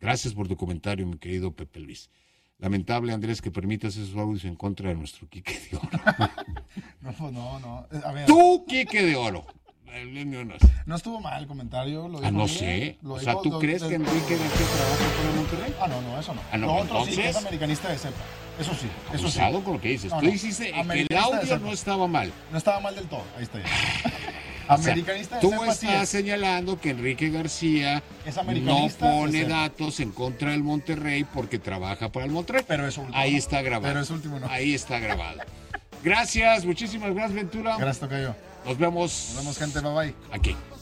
Gracias por tu comentario, mi querido Pepe Luis. Lamentable, Andrés, que permitas esos audios en contra de nuestro Quique de Oro. No. A ver. ¡Tú, Quique de Oro! No estuvo mal el comentario. Lo no bien, sé. lo O sea, dijo, ¿tú crees que Enrique García trabaja para Monterrey? No, eso no. No, Lo otro entonces, sí, que es americanista de cepa. Eso sí. Abusado con lo que dices. Tú dijiste que el audio no estaba mal. No estaba mal del todo. Ahí está ya. Americanista de tú cepa, estás señalando que Enrique García no pone datos en contra del Monterrey porque trabaja para el Monterrey. Pero eso último. Ahí está grabado. Pero eso último no. Ahí está grabado. Gracias, muchísimas gracias, Ventura. Gracias, tocayo. Nos vemos. Nos vemos, gente. Bye bye. Aquí.